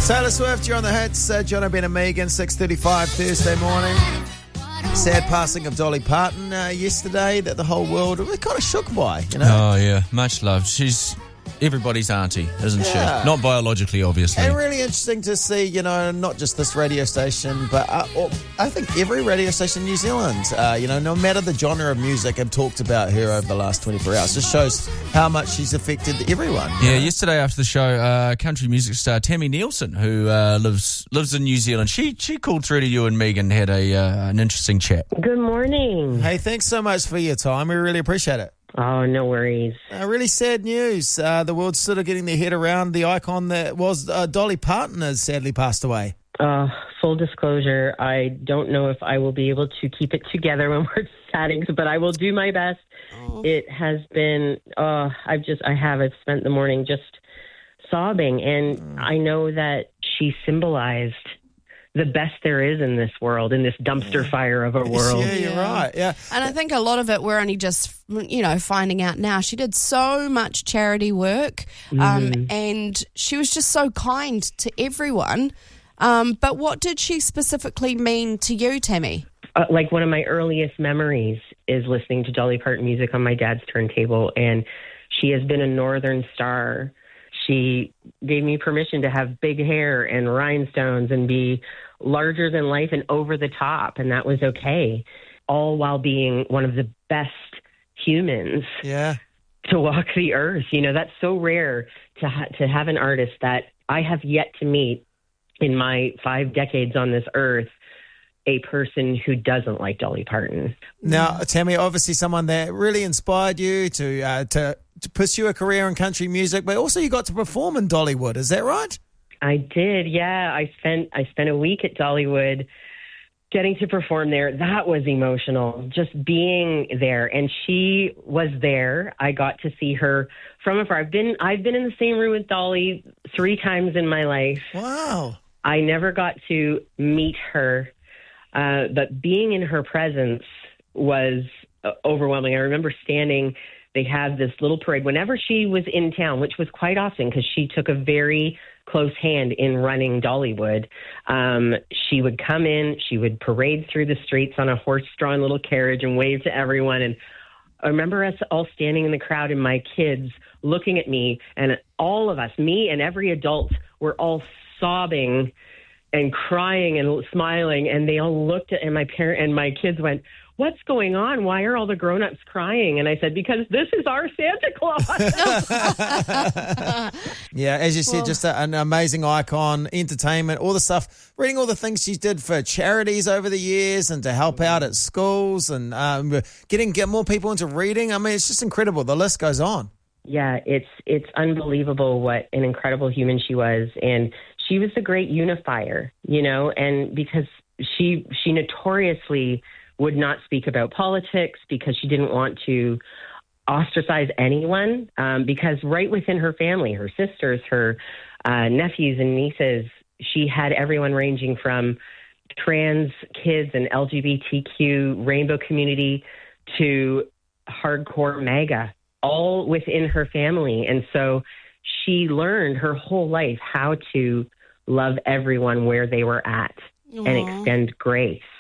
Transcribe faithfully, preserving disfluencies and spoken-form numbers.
Taylor Swift, you're on the hits. Uh, John Ben and Megan, six thirty-five Thursday morning. Sad passing of Dolly Parton uh, yesterday that the whole world was kind of shook by, you know. Oh, yeah. Much love. She's everybody's auntie, isn't Yeah. she? Not biologically, obviously. And really interesting to see, you know, not just this radio station, but uh, or, I think every radio station in New Zealand, uh, you know, no matter the genre of music, have talked about her over the last twenty-four hours. Just shows how much she's affected everyone. Yeah, know? yesterday after the show, uh, country music star Tammy Nielsen, who uh, lives lives in New Zealand, she she called through to you and Megan, had a uh, an interesting chat. Good morning. Hey, thanks so much for your time. We really appreciate it. Oh, no worries. Uh, really sad news. Uh, the world's sort of getting their head around the icon that was uh, Dolly Parton has sadly passed away. Uh, full disclosure, I don't know if I will be able to keep it together when we're chatting, but I will do my best. Oh. It has been, uh, I've just, I have, I've spent the morning just sobbing, and mm. I know that she symbolized the best there is in this world, in this dumpster yeah. fire of a world. Yeah, you're yeah. right. Yeah, and I think a lot of it we're only just, you know, finding out now. She did so much charity work, um, mm-hmm. and she was just so kind to everyone. Um, but what did she specifically mean to you, Tammy? Uh, like one of my earliest memories is listening to Dolly Parton music on my dad's turntable, and she has been a northern star. She gave me permission to have big hair and rhinestones and be larger than life and over the top, and that was okay, all while being one of the best humans yeah. to walk the earth. You know, that's so rare to ha- to have an artist that I have yet to meet in my five decades on this earth, a person who doesn't like Dolly Parton. Now, Tammy, obviously someone that really inspired you to uh, to to pursue a career in country music, but also you got to perform in Dollywood. Is that right? I did, yeah. I spent I spent a week at Dollywood getting to perform there. That was emotional, just being there. And she was there. I got to see her from afar. I've been I've been in the same room with Dolly three times in my life. Wow. I never got to meet her, uh, but being in her presence was uh, overwhelming. I remember standing. They had this little parade whenever she was in town, which was quite often because she took a very close hand in running Dollywood. Um, she would come in, she would parade through the streets on a horse-drawn little carriage and wave to everyone. And I remember us all standing in the crowd and my kids looking at me, and all of us, me and every adult, were all sobbing and crying and smiling. And they all looked at, and my parent and my kids went, "What's going on? Why are all the grown-ups crying?" And I said, because this is our Santa Claus. Yeah, as you said, Well, just a, an amazing icon, entertainment, all the stuff, reading all the things she did for charities over the years and to help out at schools and um, getting get more people into reading. I mean, it's just incredible. The list goes on. Yeah, it's it's unbelievable what an incredible human she was. And she was a great unifier, you know, and because she she notoriously would not speak about politics because she didn't want to ostracize anyone, um, because right within her family, her sisters, her uh, nephews and nieces, she had everyone ranging from trans kids and L G B T Q rainbow community to hardcore MAGA, all within her family. And so she learned her whole life how to love everyone where they were at Aww. and extend grace.